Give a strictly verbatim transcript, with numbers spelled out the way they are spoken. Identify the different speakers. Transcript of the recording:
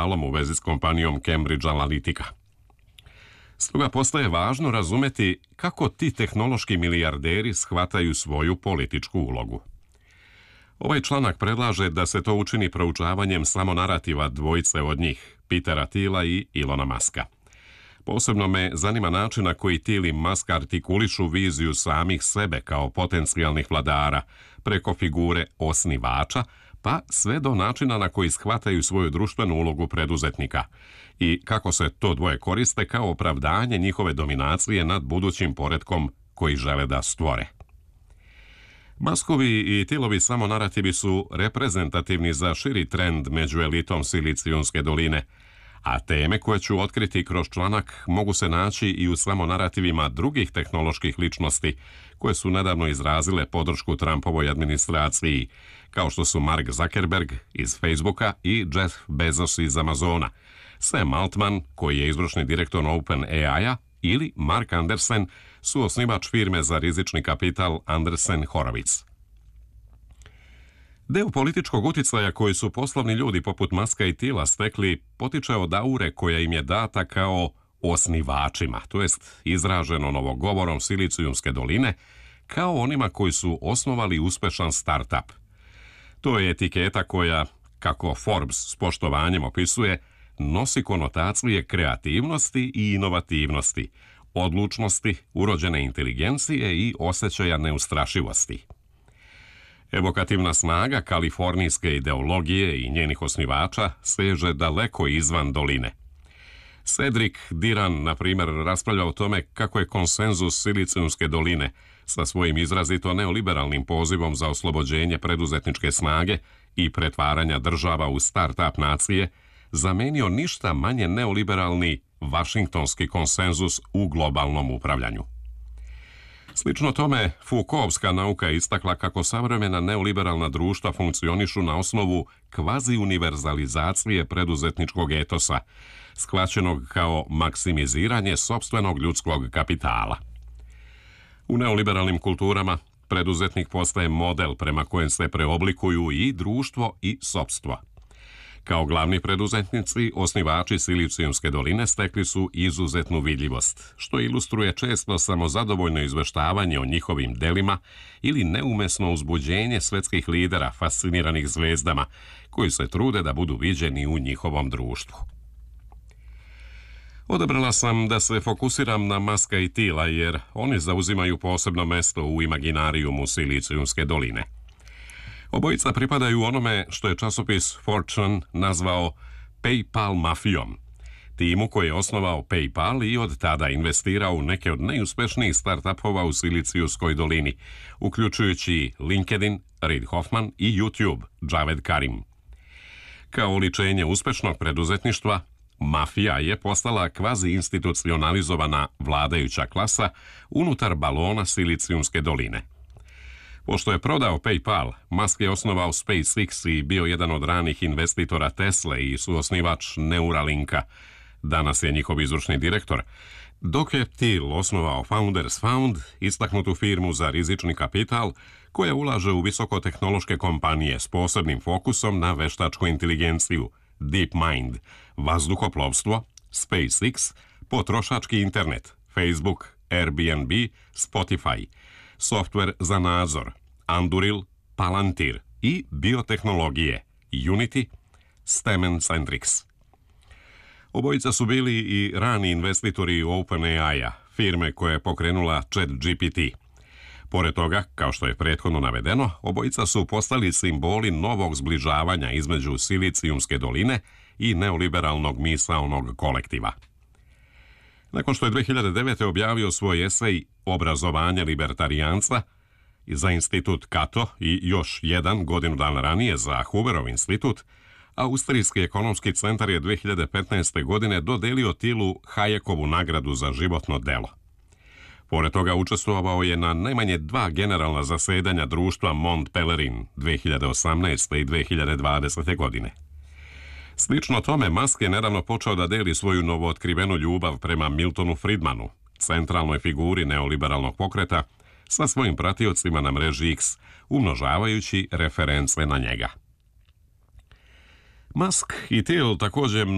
Speaker 1: skandalom u vezi s kompanijom Cambridge Analytica. Stoga postaje važno razumeti kako ti tehnološki milijarderi shvataju svoju političku ulogu. Ovaj članak predlaže da se to učini proučavanjem samo narativa dvojice od njih, Petera Thiela i Elona Muska. Posebno me zanima način na koji Thiel i Musk artikulišu viziju samih sebe kao potencijalnih vladara, preko figure osnivača, pa sve do načina na koji shvataju svoju društvenu ulogu preduzetnika i kako se to dvoje koriste kao opravdanje njihove dominacije nad budućim poretkom koji žele da stvore. Muskovi i Thielovi samo narativi su reprezentativni za širi trend među elitom Silicijumske doline, a teme koje ću otkriti kroz članak mogu se naći i u samo narativima drugih tehnoloških ličnosti koje su nedavno izrazile podršku Trumpovoj administraciji, kao što su Mark Zuckerberg iz Facebooka i Jeff Bezos iz Amazona, Sam Altman, koji je izvršni direktor OpenAI-a, ili Mark Andersen, suosnivač firme za rizični kapital Andreessen Horowitz. Deo političkog utjecaja koji su poslovni ljudi poput Muska i Thiela stekli potiče od aure koja im je data kao osnivačima, to jest izraženo novogovorom Silicijumske doline, kao onima koji su osnovali uspešan startup. To je etiketa koja, kako Forbes s poštovanjem opisuje, nosi konotacije kreativnosti i inovativnosti, odlučnosti, urođene inteligencije i osjećaja neustrašivosti. Evokativna snaga kalifornijske ideologije i njenih osnivača seže daleko izvan doline. Cedric Diran, na primjer, raspravlja o tome kako je konsenzus Silicijumske doline sa svojim izrazito neoliberalnim pozivom za oslobođenje preduzetničke snage i pretvaranja država u start-up nacije zamenio ništa manje neoliberalni vašingtonski konsenzus u globalnom upravljanju. Slično tome, Foucaultska nauka je istakla kako savremena neoliberalna društva funkcionišu na osnovu kvazi-univerzalizacije preduzetničkog etosa, shvaćenog kao maksimiziranje sopstvenog ljudskog kapitala. U neoliberalnim kulturama preduzetnik postaje model prema kojem se preoblikuju i društvo i sopstvo. Kao glavni preduzetnici, osnivači Silicijumske doline stekli su izuzetnu vidljivost, što ilustruje često samozadovoljno izveštavanje o njihovim delima ili neumesno uzbuđenje svetskih lidera fasciniranih zvezdama, koji se trude da budu viđeni u njihovom društvu. Odabrala sam da se fokusiram na Muska i Thiela jer oni zauzimaju posebno mesto u imaginarijumu Silicijumske doline. Obojica pripadaju onome što je časopis Fortune nazvao PayPal mafijom, timu koji je osnovao PayPal i od tada investirao u neke od najuspešnijih startupova u Silicijumskoj dolini, uključujući LinkedIn, Reid Hoffman i YouTube, Javed Karim. Kao oličenje uspešnog preduzetništva, mafija je postala kvazi-institucionalizovana vladajuća klasa unutar balona Silicijumske doline. Pošto je prodao PayPal, Musk je osnovao SpaceX i bio jedan od ranih investitora Tesle i suosnivač Neuralinka. Danas je njihov izvršni direktor, dok je Thiel osnovao Founders Fund, istaknutu firmu za rizični kapital, koja ulaže u visokotehnološke kompanije s posebnim fokusom na veštačku inteligenciju, DeepMind, vazduhoplovstvo, SpaceX, potrošački internet, Facebook, Airbnb, Spotify, softver za nadzor, Anduril, Palantir i biotehnologije, Unity, StemCentrix. Obojica su bili i rani investitori OpenAI-a, firme koja je pokrenula ChatGPT. Pored toga, kao što je prethodno navedeno, obojica su postali simboli novog zbližavanja između Silicijumske doline i neoliberalnog misaonog kolektiva. Nakon što je dve hiljade devete. objavio svoj esej Obrazovanje libertarijanca za institut Cato i još jedan godinu dana ranije za Hooverov institut, Austrijski ekonomski centar je dve hiljade petnaeste. godine dodelio Thielu Hayekovu nagradu za životno delo. Pored toga učestvovao je na najmanje dva generalna zasedanja društva Mont Pelerin dve hiljade osamnaeste. i dve hiljade dvadesete. godine. Slično tome, Musk je nedavno počeo da deli svoju novootkrivenu ljubav prema Miltonu Friedmanu, centralnoj figuri neoliberalnog pokreta, sa svojim pratiocima na mreži X, umnožavajući reference na njega. Musk i Thiel također